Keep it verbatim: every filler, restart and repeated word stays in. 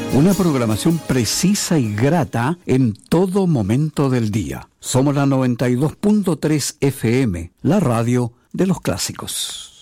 Una programación precisa y grata en todo momento del día. Somos la noventa y dos punto tres F M, la radio de los clásicos.